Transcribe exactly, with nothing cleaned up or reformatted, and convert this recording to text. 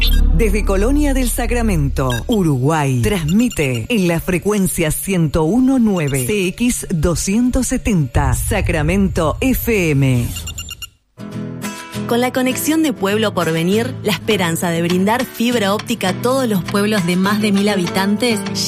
Desde Colonia del Sacramento, Uruguay, transmite en la frecuencia ciento uno punto nueve C X doscientos setenta, Sacramento F M. Con la conexión de Pueblo Porvenir, la esperanza de brindar fibra óptica a todos los pueblos de más de mil habitantes